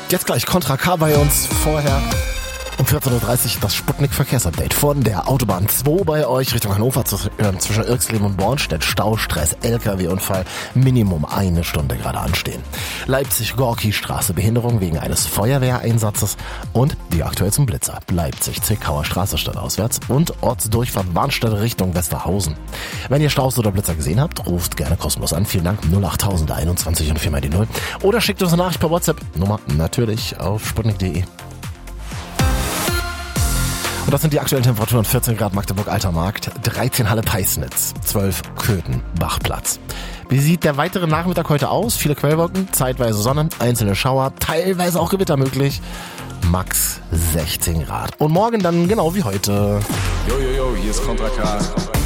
Jetzt gleich Contra K bei uns. Vorher um 14.30 Uhr das Sputnik-Verkehrsupdate von der Autobahn 2 bei euch Richtung Hannover zwischen Irxleben und Bornstedt. Staustress, LKW-Unfall, Minimum 1 Stunde gerade anstehen. Leipzig-Gorki-Straße, Behinderung wegen eines Feuerwehreinsatzes und die aktuell zum Blitzer. Leipzig-Zickauer Straße stadtauswärts und Ortsdurchfahrt Warnstedt Richtung Westerhausen. Wenn ihr Staus oder Blitzer gesehen habt, ruft gerne kostenlos an. Vielen Dank, 08021 und 4 die 0. Oder schickt uns eine Nachricht per WhatsApp. Nummer natürlich auf sputnik.de. Und das sind die aktuellen Temperaturen: 14 Grad Magdeburg-Alter Markt, 13 Halle Peisnitz, 12 Köthen, Bachplatz. Wie sieht der weitere Nachmittag heute aus? Viele Quellwolken, zeitweise Sonne, einzelne Schauer, teilweise auch Gewitter möglich. Max 16 Grad. Und morgen dann genau wie heute. Jojojo, hier ist Contra K.